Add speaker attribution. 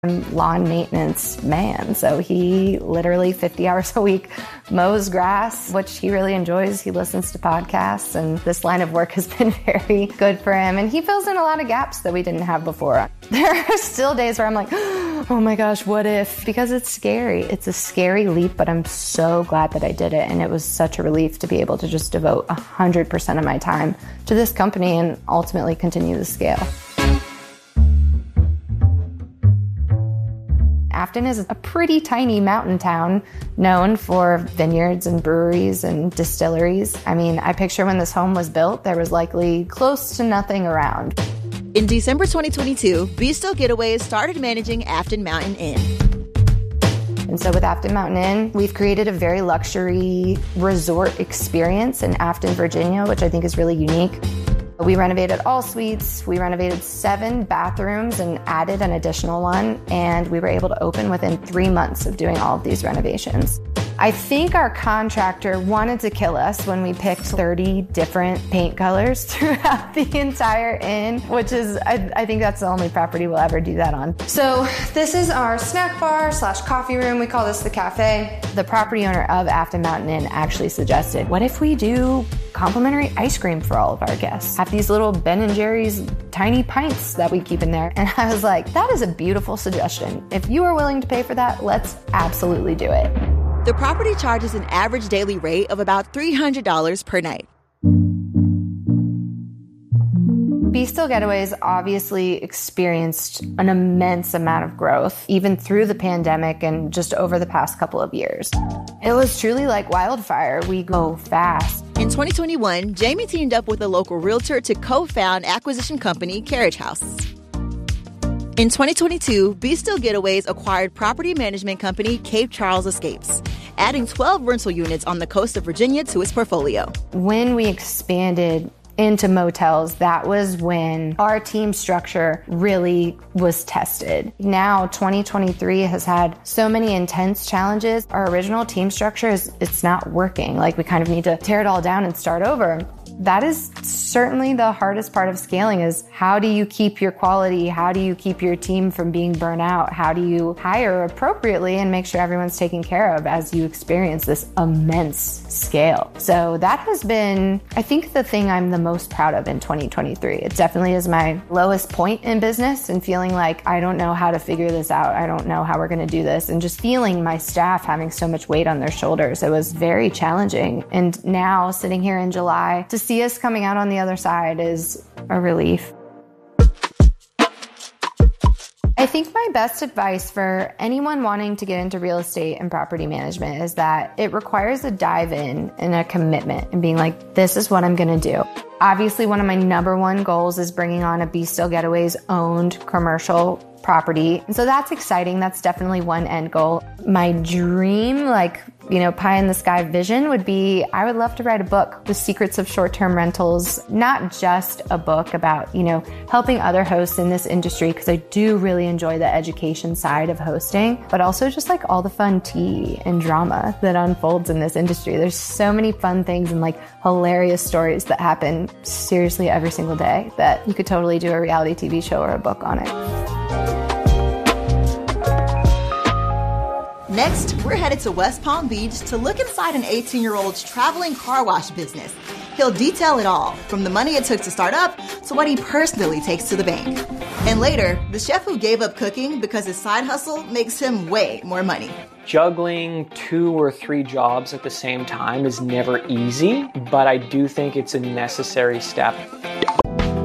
Speaker 1: lawn maintenance man. So he literally 50 hours a week mows grass, which he really enjoys. He listens to podcasts, and this line of work has been very good for him. And he fills in a lot of gaps that we didn't have before. There are still days where I'm like, oh my gosh, what if? Because it's scary. It's a scary leap, but I'm so glad that I did it. And it was such a relief to be able to just devote 100% of my time to this company and ultimately continue to scale. Afton is a pretty tiny mountain town known for vineyards and breweries and distilleries. I mean, I picture when this home was built, there was likely close to nothing around.
Speaker 2: In December 2022, Be Still Getaways started managing Afton Mountain Inn.
Speaker 1: And so with Afton Mountain Inn, we've created a very luxury resort experience in Afton, Virginia, which I think is really unique. We renovated all suites, we renovated 7 bathrooms and added an additional one, and we were able to open within 3 months of doing all of these renovations. I think our contractor wanted to kill us when we picked 30 different paint colors throughout the entire inn, which is, I think that's the only property we'll ever do that on. So this is our snack bar / coffee room. We call this the cafe. The property owner of Afton Mountain Inn actually suggested, what if we do complimentary ice cream for all of our guests? Have these little Ben & Jerry's tiny pints that we keep in there. And I was like, that is a beautiful suggestion. If you are willing to pay for that, let's absolutely do it.
Speaker 2: The property charges an average daily rate of about $300 per night.
Speaker 1: Be Still Getaways obviously experienced an immense amount of growth, even through the pandemic and just over the past couple of years. It was truly like wildfire. We go fast.
Speaker 2: In 2021, Jamie teamed up with a local realtor to co-found acquisition company Carriage House. In 2022, Be Still Getaways acquired property management company Cape Charles Escapes, adding 12 rental units on the coast of Virginia to its portfolio.
Speaker 1: When we expanded into motels, that was when our team structure really was tested. Now, 2023 has had so many intense challenges. Our original team structure it's not working. Like, we kind of need to tear it all down and start over. That is certainly the hardest part of scaling, is how do you keep your quality? How do you keep your team from being burnt out? How do you hire appropriately and make sure everyone's taken care of as you experience this immense scale? So that has been, I think, the thing I'm the most proud of in 2023. It definitely is my lowest point in business, and feeling like I don't know how to figure this out. I don't know how we're going to do this. And just feeling my staff having so much weight on their shoulders. It was very challenging. And now, sitting here in July, to see us coming out on the other side is a relief. I think my best advice for anyone wanting to get into real estate and property management is that it requires a dive in and a commitment and being like, this is what I'm going to do. Obviously, one of my number one goals is bringing on a Be Still Getaways owned commercial property. And so that's exciting. That's definitely one end goal. My dream, pie in the sky vision would be, I would love to write a book, The Secrets of Short-Term Rentals, not just a book about, helping other hosts in this industry, because I do really enjoy the education side of hosting, but also just like all the fun tea and drama that unfolds in this industry. There's so many fun things and hilarious stories that happen seriously every single day that you could totally do a reality TV show or a book on it.
Speaker 2: Next, we're headed to West Palm Beach to look inside an 18-year-old's traveling car wash business. He'll detail it all, from the money it took to start up to what he personally takes to the bank. And later, the chef who gave up cooking because his side hustle makes him way more money.
Speaker 3: Juggling 2 or 3 jobs at the same time is never easy, but I do think it's a necessary step.